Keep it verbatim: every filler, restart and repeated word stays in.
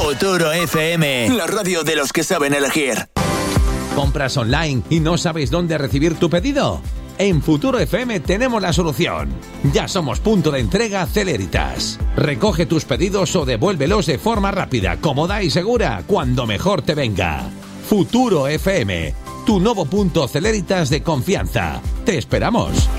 Futuro F M, la radio de los que saben elegir. ¿Compras online y no sabes dónde recibir tu pedido? En Futuro F M tenemos la solución. Ya somos punto de entrega Celeritas. Recoge tus pedidos o devuélvelos de forma rápida, cómoda y segura, cuando mejor te venga. Futuro F M, tu nuevo punto Celeritas de confianza. Te esperamos.